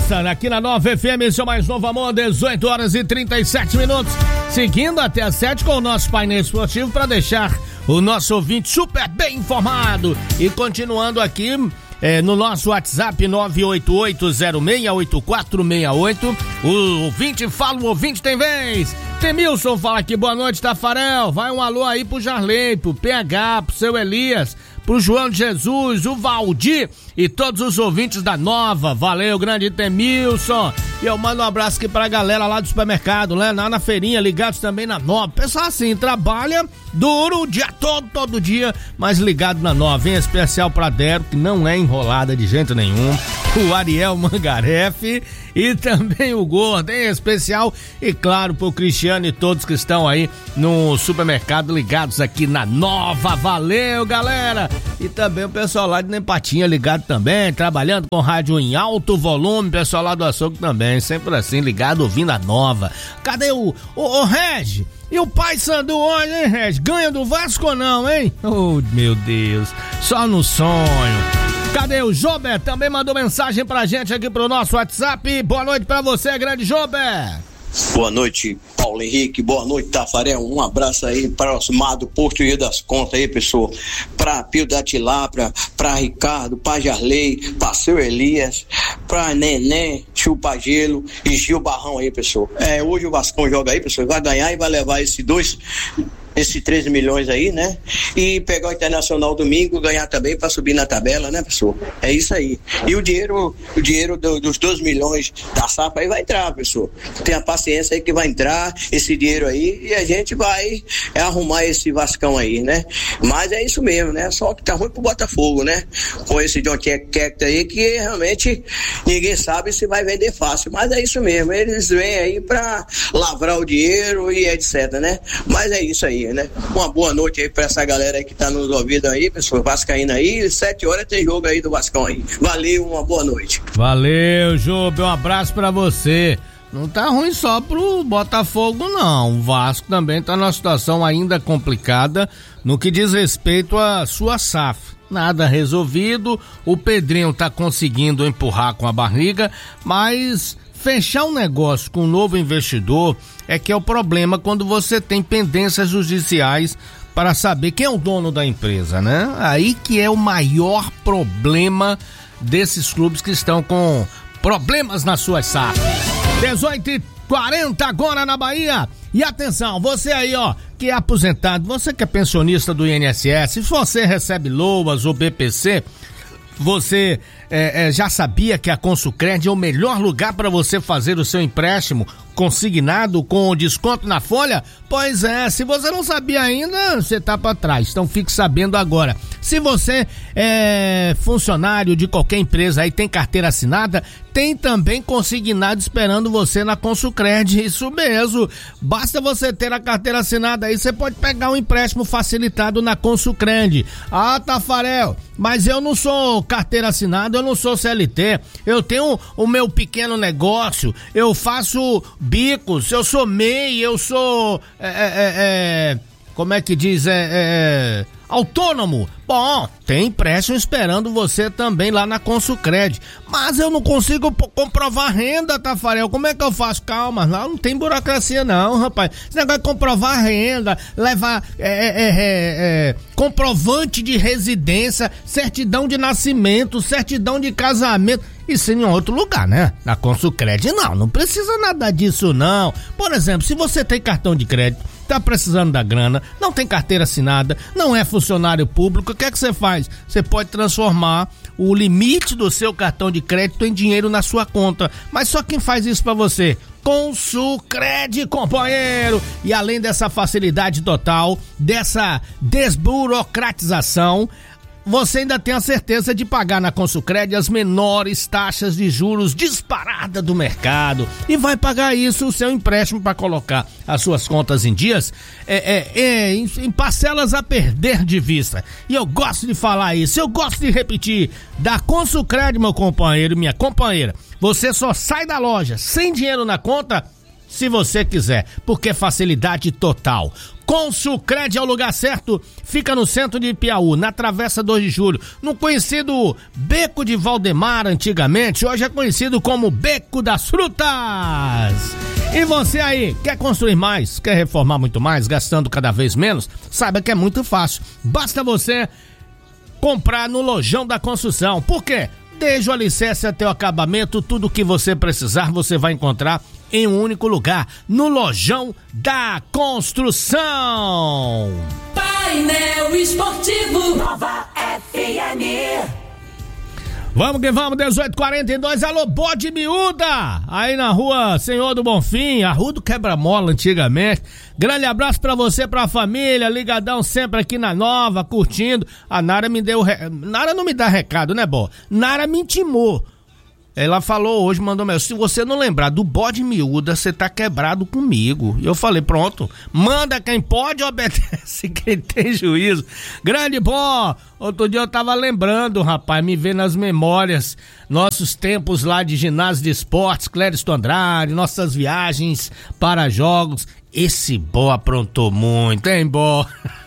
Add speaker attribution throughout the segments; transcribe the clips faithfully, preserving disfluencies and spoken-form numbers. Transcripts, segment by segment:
Speaker 1: Costa, aqui na Nova F M, seu mais novo amor, dezoito horas e trinta e sete minutos. Seguindo até às sete com o nosso painel esportivo para deixar o nosso ouvinte super bem informado. E continuando aqui é, no nosso WhatsApp nove oito oito zero seis oito quatro seis oito. O ouvinte fala, o ouvinte tem vez. Temilson fala aqui, boa noite, Tafarel. Vai um alô aí pro Jarley, pro P H, pro seu Elias, pro João de Jesus, o Valdir e todos os ouvintes da Nova. Valeu, grande Temilson. E eu mando um abraço aqui pra galera lá do supermercado, né? Lá na feirinha, ligados também na Nova. Pessoal assim, trabalha duro o dia todo, todo dia, mas ligado na Nova. Em especial pra Dero, que não é enrolada de jeito nenhum. O Ariel Mangarefe e também o Gordo, em especial. E claro, pro Cristiano e todos que estão aí no supermercado ligados aqui na Nova. Valeu, galera! E também o pessoal lá de Nempatinha ligado também, trabalhando com rádio em alto volume. Pessoal lá do açougue também, sempre assim, ligado, ouvindo a Nova. Cadê o, o, o Regi? E o Pai Sandu hoje, hein, Regi? Ganha do Vasco ou não, hein? Oh, meu Deus, só no sonho. Cadê o Jober? Também mandou mensagem pra gente aqui pro nosso WhatsApp. Boa noite pra você, grande Jober.
Speaker 2: Boa noite, Paulo Henrique. Boa noite, Tafarel. Um abraço aí para o Mado Porto Rio das Contas aí, pessoal. Pra Pio da Tilápia, pra Ricardo, pra Jarley, pra seu Elias, pra Neném, Chupa Gelo e Gil Barrão aí, pessoal. É, hoje o Vascão joga aí, pessoal. Vai ganhar e vai levar esses dois. Esses treze milhões aí, né? E pegar o Internacional domingo, ganhar também pra subir na tabela, né, pessoal? É isso aí. E o dinheiro, o dinheiro do, dos dois milhões da safra aí vai entrar, pessoal. Tenha paciência aí que vai entrar esse dinheiro aí e a gente vai é, arrumar esse Vascão aí, né? Mas é isso mesmo, né? Só que tá ruim pro Botafogo, né? Com esse John Keck aí que realmente ninguém sabe se vai vender fácil. Mas é isso mesmo. Eles vêm aí pra lavrar o dinheiro e etc, né? Mas é isso aí. Né? Uma boa noite aí pra essa galera aí que tá nos ouvindo aí, pessoal, vascaína aí, sete horas tem jogo aí do Vascão aí. Valeu, uma boa noite.
Speaker 1: Valeu, Job, um abraço pra você. Não tá ruim só pro Botafogo, não. O Vasco também tá numa situação ainda complicada no que diz respeito à sua S A F. Nada resolvido, o Pedrinho tá conseguindo empurrar com a barriga, mas fechar um negócio com um novo investidor é que é o problema quando você tem pendências judiciais para saber quem é o dono da empresa, né? Aí que é o maior problema desses clubes que estão com problemas nas suas S A Fs. dezoito e quarenta agora na Bahia. E atenção, você aí, ó, que é aposentado, você que é pensionista do I N S S, se você recebe LOAS ou B P C, você é, é, já sabia que a Consucred é o melhor lugar para você fazer o seu empréstimo consignado com desconto na folha? Pois é, se você não sabia ainda, você tá para trás, então fique sabendo agora. Se você é funcionário de qualquer empresa aí, tem carteira assinada, tem também consignado esperando você na Consucred, isso mesmo. Basta você ter a carteira assinada aí, você pode pegar um empréstimo facilitado na Consucred. Ah, Tafarel, mas eu não sou carteira assinada, eu não sou C L T, eu tenho o meu pequeno negócio, eu faço bicos, eu sou M E I, eu sou, é, é, é, como é que diz, é, é, autônomo. Bom, tem empréstimo esperando você também lá na Consucred. Mas eu não consigo p- comprovar renda, Tafarel. Como é que eu faço? Calma, lá não tem burocracia não, rapaz. Esse negócio de comprovar renda, levar é, é, é, é, comprovante de residência, certidão de nascimento, certidão de casamento. Isso em outro lugar, né? Na Consucred não, não precisa nada disso não. Por exemplo, se você tem cartão de crédito, tá precisando da grana, não tem carteira assinada, não é funcionário público, o que é que você faz? Você pode transformar o limite do seu cartão de crédito em dinheiro na sua conta. Mas só quem faz isso pra você? Consucred, companheiro! E além dessa facilidade total, dessa desburocratização, você ainda tem a certeza de pagar na Consucred as menores taxas de juros disparada do mercado e vai pagar isso o seu empréstimo para colocar as suas contas em dias é, é, é, em, em parcelas a perder de vista. E eu gosto de falar isso, eu gosto de repetir, da Consucred, meu companheiro e minha companheira, você só sai da loja sem dinheiro na conta se você quiser, porque é facilidade total. Consulcred é o lugar certo, fica no centro de Piauí, na Travessa dois de julho, no conhecido Beco de Valdemar antigamente, hoje é conhecido como Beco das Frutas. E você aí, quer construir mais, quer reformar muito mais, gastando cada vez menos? Saiba que é muito fácil, basta você comprar no Lojão da Construção. Por quê? Desde o alicerce até o acabamento, tudo que você precisar você vai encontrar em um único lugar, no Lojão da Construção.
Speaker 3: Painel Esportivo Nova F M.
Speaker 1: Vamos que vamos, dezoito e quarenta e dois, alô, bode miúda, aí na rua Senhor do Bonfim, a rua do Quebra-Mola antigamente. Grande abraço pra você, pra família, ligadão sempre aqui na Nova, curtindo. A Nara me deu, re... Nara não me dá recado, né, Bó? Nara me intimou. Ela falou hoje, mandou mensagem, se você não lembrar do bode miúda, você tá quebrado comigo. E eu falei, pronto, manda quem pode, obedece quem tem juízo. Grande Bó, outro dia eu tava lembrando, rapaz, me vendo nas memórias, nossos tempos lá de ginásio de esportes, Clériston Andrade, nossas viagens para jogos. Esse Bó aprontou muito, hein, Bó?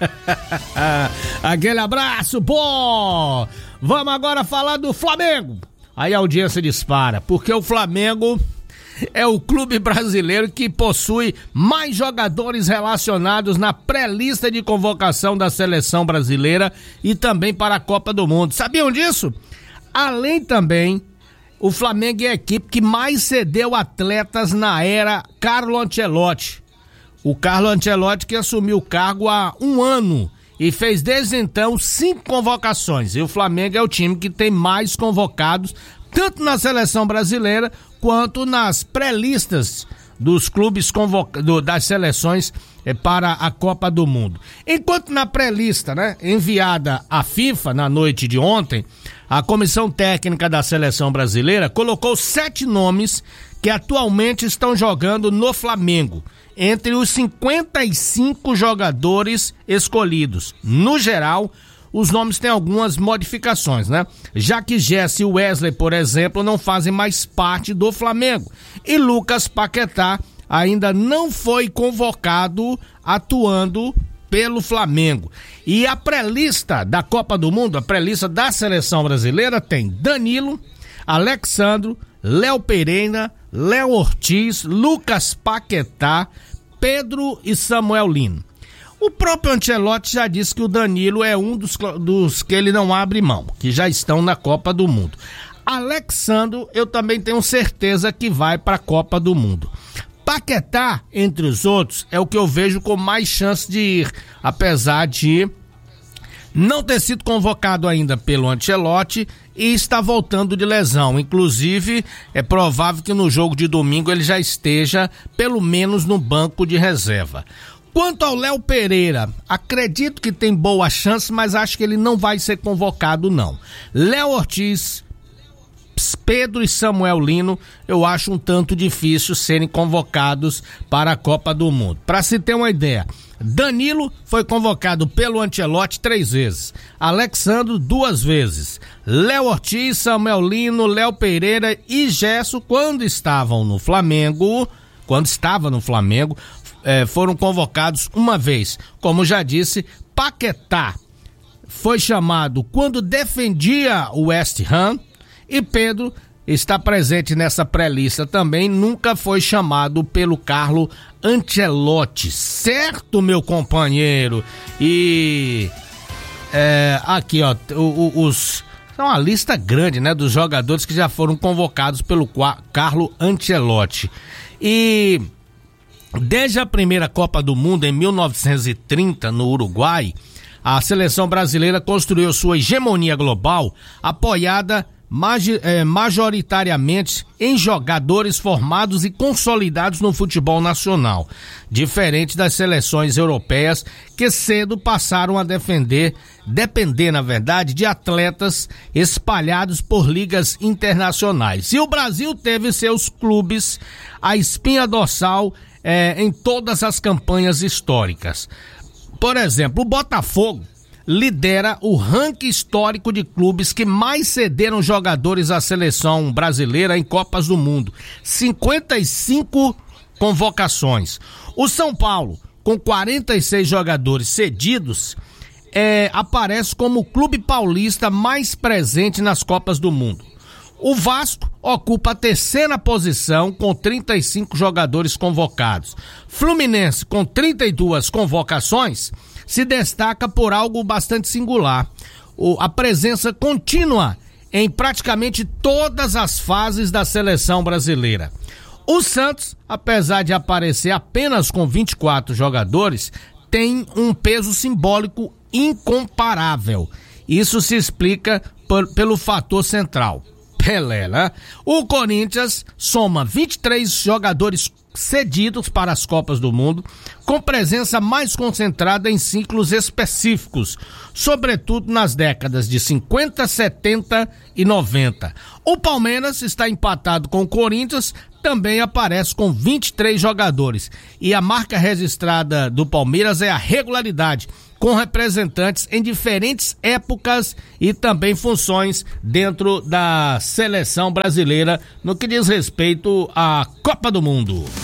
Speaker 1: Aquele abraço, Bó! Vamos agora falar do Flamengo. Aí a audiência dispara, porque o Flamengo é o clube brasileiro que possui mais jogadores relacionados na pré-lista de convocação da seleção brasileira e também para a Copa do Mundo. Sabiam disso? Além também, o Flamengo é a equipe que mais cedeu atletas na era Carlo Ancelotti. O Carlo Ancelotti que assumiu o cargo há um ano e fez desde então cinco convocações. E o Flamengo é o time que tem mais convocados, tanto na seleção brasileira quanto nas pré-listas dos clubes convoca- do, das seleções eh, para a Copa do Mundo. Enquanto na pré-lista, né, enviada à FIFA na noite de ontem, a comissão técnica da seleção brasileira colocou sete nomes que atualmente estão jogando no Flamengo, entre os cinquenta e cinco jogadores escolhidos. No geral, os nomes têm algumas modificações, né? Já que Jesse e Wesley, por exemplo, não fazem mais parte do Flamengo. E Lucas Paquetá ainda não foi convocado atuando pelo Flamengo. E a pré-lista da Copa do Mundo, a pré-lista da seleção brasileira tem Danilo, Alexandro, Léo Pereira, Léo Ortiz, Lucas Paquetá, Pedro e Samuel Lino. O próprio Ancelotti já disse que o Danilo é um dos, dos que ele não abre mão, que já estão na Copa do Mundo. Alexandro, eu também tenho certeza que vai para a Copa do Mundo. Paquetá, entre os outros, é o que eu vejo com mais chance de ir, apesar de não ter sido convocado ainda pelo Ancelotti e está voltando de lesão. Inclusive, é provável que no jogo de domingo ele já esteja, pelo menos, no banco de reserva. Quanto ao Léo Pereira, acredito que tem boa chance, mas acho que ele não vai ser convocado, não. Léo Ortiz, Pedro e Samuel Lino, eu acho um tanto difícil serem convocados para a Copa do Mundo. Para se ter uma ideia, Danilo foi convocado pelo Ancelotti três vezes, Alexandro duas vezes, Léo Ortiz, Samuel Lino, Léo Pereira e Gesso, quando estavam no Flamengo, quando estava no Flamengo, eh, foram convocados uma vez. Como já disse, Paquetá foi chamado quando defendia o West Ham e Pedro está presente nessa pré-lista também, nunca foi chamado pelo Carlo Ancelotti, certo, meu companheiro? E é, aqui, ó, os é uma lista grande, né, dos jogadores que já foram convocados pelo Carlo Ancelotti. E desde a primeira Copa do Mundo em mil novecentos e trinta no Uruguai, a seleção brasileira construiu sua hegemonia global apoiada majoritariamente em jogadores formados e consolidados no futebol nacional, diferente das seleções europeias que cedo passaram a defender, depender, na verdade, de atletas espalhados por ligas internacionais. E o Brasil teve seus clubes, a espinha dorsal eh, em todas as campanhas históricas. Por exemplo, o Botafogo lidera o ranking histórico de clubes que mais cederam jogadores à seleção brasileira em Copas do Mundo. cinquenta e cinco convocações. O São Paulo, com quarenta e seis jogadores cedidos, é, aparece como o clube paulista mais presente nas Copas do Mundo. O Vasco ocupa a terceira posição com trinta e cinco jogadores convocados. Fluminense, com trinta e duas convocações, se destaca por algo bastante singular. O, a presença contínua em praticamente todas as fases da seleção brasileira. O Santos, apesar de aparecer apenas com vinte e quatro jogadores, tem um peso simbólico incomparável. Isso se explica por, pelo fator central, Pelé, né? O Corinthians soma vinte e três jogadores cedidos para as Copas do Mundo, com presença mais concentrada em ciclos específicos, sobretudo nas décadas de cinquenta, setenta e noventa. O Palmeiras está empatado com o Corinthians, também aparece com vinte e três jogadores. E a marca registrada do Palmeiras é a regularidade, com representantes em diferentes épocas e também funções dentro da seleção brasileira no que diz respeito à Copa do Mundo.